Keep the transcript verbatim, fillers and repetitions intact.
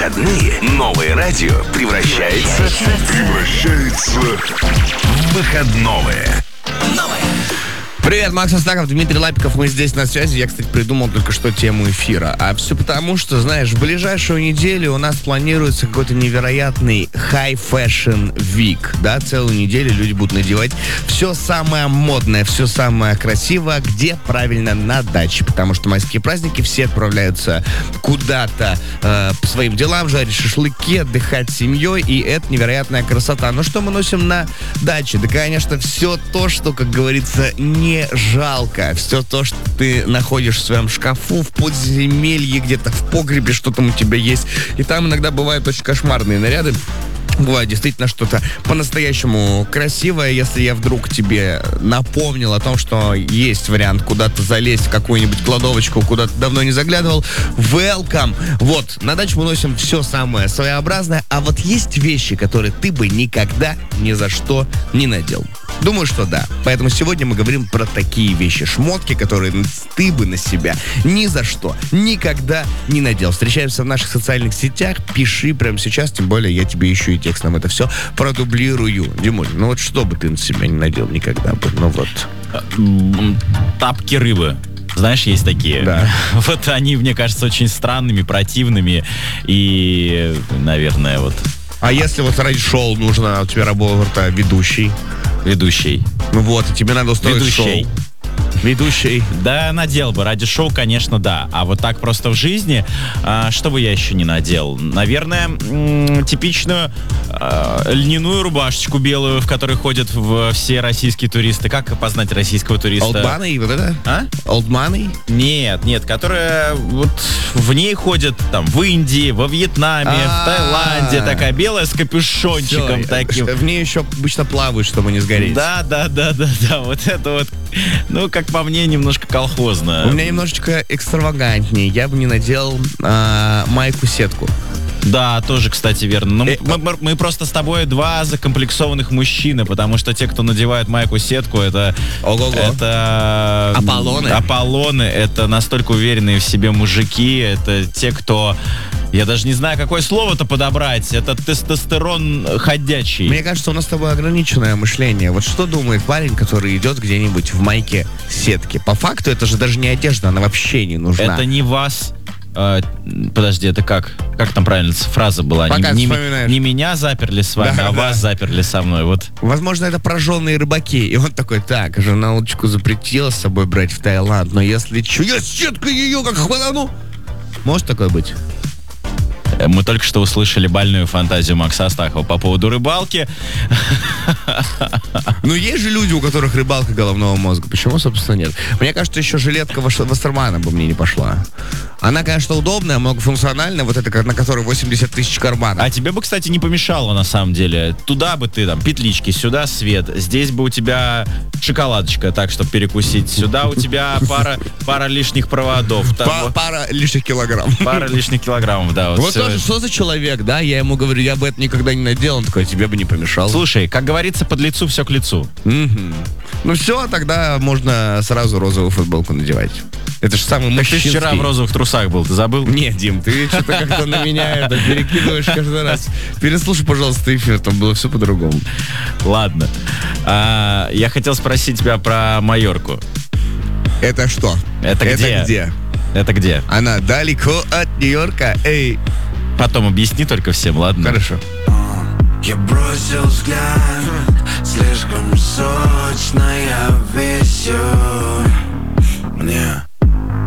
выходные новое радио превращается, превращается в выходное. Привет, Макс Астахов, Дмитрий Лапиков, мы здесь на связи. Я, кстати, придумал только что тему эфира. А все потому, что, знаешь, в ближайшую неделю у нас планируется какой-то невероятный high fashion week. Да, целую неделю люди будут надевать все самое модное, все самое красивое. Где? Правильно, на даче. Потому что майские праздники, все отправляются куда-то э, по своим делам, жарить шашлыки, отдыхать с семьей. И это невероятная красота. Но что мы носим на даче? Да, конечно, все то, что, как говорится, не жалко. Все то, что ты находишь в своем шкафу, в подземелье, где-то в погребе, что там у тебя есть. И там иногда бывают очень кошмарные наряды. Бывает действительно что-то по-настоящему красивое. Если я вдруг тебе напомнил о том, что есть вариант куда-то залезть в какую-нибудь кладовочку, куда ты давно не заглядывал, welcome! Вот, на дачу мы носим все самое своеобразное, а вот есть вещи, которые ты бы никогда ни за что не надел. Думаю, что да. Поэтому сегодня мы говорим про такие вещи. Шмотки, которые ты бы на себя ни за что никогда не надел. Встречаемся в наших социальных сетях. Пиши прямо сейчас. Тем более я тебе еще и текстом это все продублирую. Димуль, ну вот что бы ты на себя не надел никогда бы? Ну вот. Тапки рыбы. Знаешь, есть такие. Да. Вот они, мне кажется, очень странными, противными. И, наверное, вот... А если вот ради шоу нужно, у тебя работа ведущий? Ведущий. Ну вот, и тебе надо устроить Ведущий. шоу. Ведущий. Да, надел бы. Ради шоу, конечно, да. А вот так просто в жизни, а, что бы я еще не надел? Наверное, м- типичную а, льняную рубашечку белую, в которой ходят в, все российские туристы. Как опознать российского туриста? Old Money, вот это? А? Old Money? Нет, нет, которая вот в ней ходят там в Индии, во Вьетнаме, в Таиланде. Такая белая с капюшончиком таким. В ней еще обычно плавают, чтобы не сгореть. Да, да, да, да, да. Вот это вот, ну, как по мне, немножко колхозно. У меня немножечко экстравагантнее. Я бы не надел а, майку-сетку. Да, тоже, кстати, верно. Но э, мы, мы, мы просто с тобой два закомплексованных мужчины, потому что те, кто надевает майку-сетку, это... Ого-го. Это... Аполлоны. Аполлоны. Это настолько уверенные в себе мужики. Это те, кто... Я даже не знаю, какое слово-то подобрать. Это тестостерон ходячий. Мне кажется, у нас с тобой ограниченное мышление. Вот что думает парень, который идет где-нибудь в майке сетки? По факту это же даже не одежда, она вообще не нужна. Это не вас... Э, подожди, это как? Как там правильно фраза была? Пока не, не, вспоминаешь. не меня заперли с вами, Да, а да. вас заперли со мной. Вот. Возможно, это прожженные рыбаки. И он такой: так, жена удочку запретила с собой брать в Таиланд, но если что, я сеткой ее как хватану. Может такое быть? Мы только что услышали больную фантазию Макса Астахова по поводу рыбалки. Ну, есть же люди, у которых рыбалка головного мозга. Почему, собственно, нет? Мне кажется, еще жилетка Вассермана бы мне не пошла. Она, конечно, удобная, многофункциональная, вот эта, на которой восемьдесят тысяч карманов. А тебе бы, кстати, не помешало, на самом деле. Туда бы ты, там, петлички, сюда свет. Здесь бы у тебя шоколадочка, так, чтобы перекусить. Сюда у тебя пара, пара лишних проводов. Там, Па- пара лишних килограмм. пара лишних килограммов, да. Вот Вот всё. тоже, что за человек, да? Я ему говорю, я бы это никогда не надел. Он такой: тебе бы не помешало. Слушай, как говорится, под лицу все к лицу. Мгм. Ну все, тогда можно сразу розовую футболку надевать. Это же самый Так ты мужчинский. вчера в розовых трусах был, ты забыл? Нет, Дим, ты что-то как-то на меня это перекидываешь каждый раз. Переслушай, пожалуйста, эфир, там было все по-другому. Ладно. А, я хотел спросить тебя про Майорку. Это что? Это где? Это где? Это где? Она далеко от Нью-Йорка. Эй, Потом объясни только всем, ладно? хорошо. Я бросил взгляд,